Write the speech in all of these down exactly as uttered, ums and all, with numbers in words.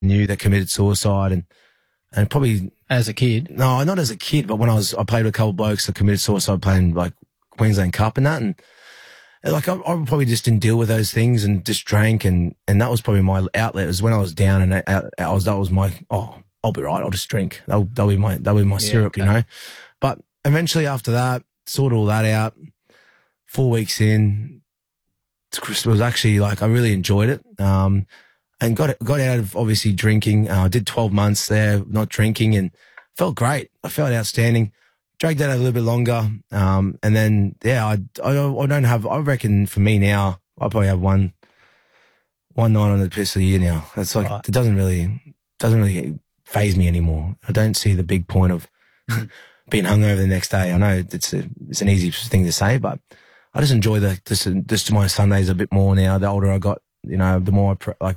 knew that committed suicide, and and probably as a kid. No, not as a kid, but when I was, I played with a couple of blokes that committed suicide playing like Queensland Cup and that, and like I, I probably just didn't deal with those things and just drank, and and that was probably my outlet. It was when I was down and I, I was that was my oh I'll be right, I'll just drink. That'll, that'll be my that'll be my Yeah, syrup, okay. you know. But eventually after that, sorted all that out. Four weeks in, it was actually like I really enjoyed it, um, and got got out of obviously drinking. Uh, I did twelve months there not drinking and felt great. I felt outstanding. Dragged that out a little bit longer, um, and then yeah, I, I I don't have. I reckon for me now, I probably have one one night on the piss of the year now. It's like Right. it doesn't really doesn't really faze me anymore. I don't see the big point of being hungover the next day. I know it's a, it's an easy thing to say, but I just enjoy the just, just my Sundays a bit more now. The older I got, you know, the more I pr- like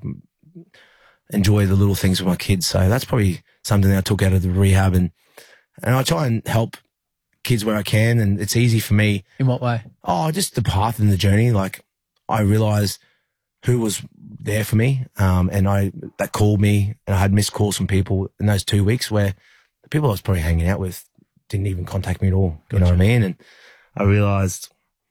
enjoy the little things with my kids. So that's probably something that I took out of the rehab, and and I try and help kids where I can, and it's easy for me. In what way? Oh, just the path and the journey. Like I realized who was there for me, um, and I that called me, and I had missed calls from people in those two weeks where the people I was probably hanging out with didn't even contact me at all. You know what I mean? And I realized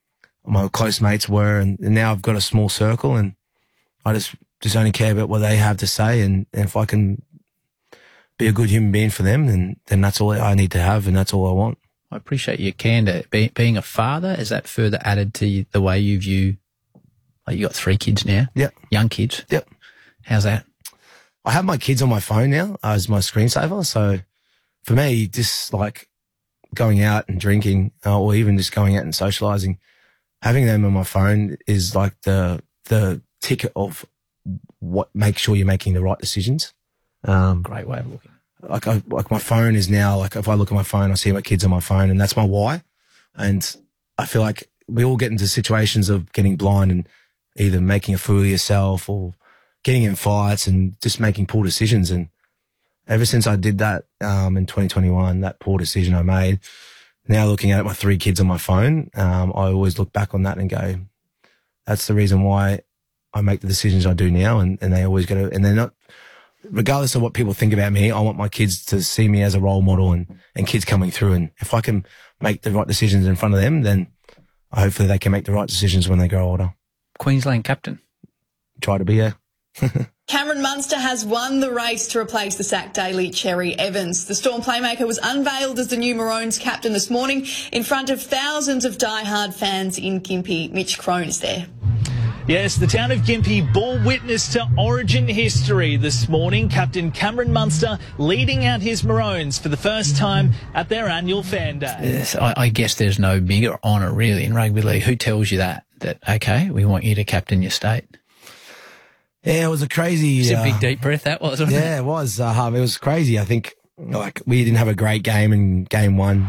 my close mates were, and, and now I've got a small circle, and I just just only care about what they have to say, and, and if I can be a good human being for them, then then that's all I need to have, and that's all I want. I appreciate your candor. Be, being a father, is that further added to you, the way you view, like you got three kids now? Yep. Young kids? Yep. How's that? I have my kids on my phone now as my screensaver. So for me, just like going out and drinking, uh, or even just going out and socializing, having them on my phone is like the the ticket of what make sure you're making the right decisions. Um, Great way of looking. like I, like my phone is now like if I look at my phone, I see my kids on my phone, and that's my why. And I feel like we all get into situations of getting blind and either making a fool of yourself or getting in fights and just making poor decisions. And ever since I did that um, in twenty twenty-one, that poor decision I made, now looking at my three kids on my phone, um, I always look back on that and go, that's the reason why I make the decisions I do now. And, and they always go to, and they're not, regardless of what people think about me, I want my kids to see me as a role model and, and kids coming through. And if I can make the right decisions in front of them, then hopefully they can make the right decisions when they grow older. Queensland captain. Try to be, yeah. Cameron Munster has won the race to replace the sacked Daly Cherry Evans. The Storm playmaker was unveiled as the new Maroons captain this morning in front of thousands of diehard fans in Gympie. Mitch Crone is there. Yes, the town of Gympie bore witness to Origin history this morning. Captain Cameron Munster leading out his Maroons for the first time at their annual fan day. Yes, I, I guess there's no bigger honour really in rugby league. Who tells you that? That, okay, we want you to captain your state. Yeah, it was a crazy... It's a uh, big deep breath that was, wasn't it? Yeah, it was. Uh, it was crazy. I think like we didn't have a great game in game one.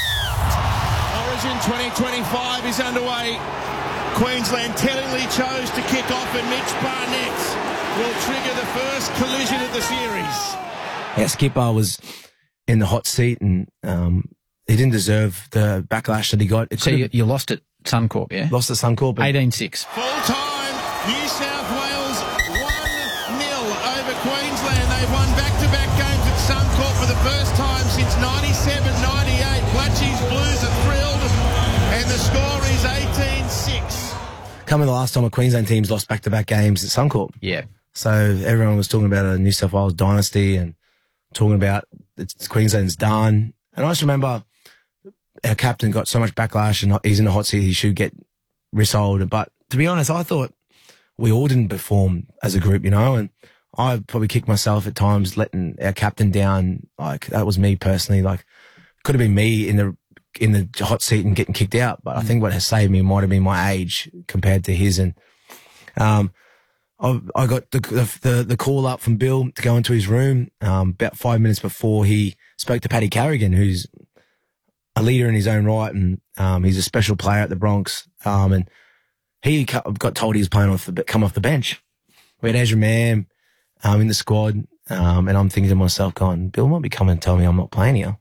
Origin twenty twenty-five is underway. Queensland tellingly chose to kick off, and Mitch Barnett will trigger the first collision of the series. Yeah, Skipper was in the hot seat, and um, he didn't deserve the backlash that he got. It So you, could've you lost at Suncorp, yeah? lost to Suncorp. and- eighteen six. Full time, New South Wales one nil over Queensland. They've won back-to-back games at Suncorp for the first time since ninety-seven ninety-eight. Blatchy's Blues are thrilled, and the score is eighteen six. Coming the last time a Queensland team's lost back-to-back games at Suncorp. Yeah. So everyone was talking about a New South Wales dynasty and talking about it's Queensland's done. And I just remember our captain got so much backlash and he's in the hot seat, he should get resold. But to be honest, I thought we all didn't perform as a group, you know, and I probably kicked myself at times letting our captain down. Like that was me personally. Like could have been me in the in the hot seat and getting kicked out. But I think what has saved me might have been my age compared to his. And um, I, I got the, the the call up from Bill to go into his room um, about five minutes before he spoke to Paddy Carrigan, who's a leader in his own right, and um, he's a special player at the Bronx. Um, and he got told he was playing off the come off the bench. We had Ezra Mam um, in the squad, um, and I'm thinking to myself, going, Bill might be coming and telling me I'm not playing here.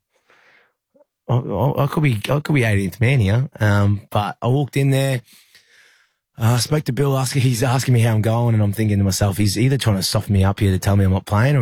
I, I, I could be I could be eighteenth man here, um, but I walked in there. Uh, I spoke to Bill. Asking, he's asking me how I'm going, and I'm thinking to myself, he's either trying to soften me up here to tell me I'm not playing, or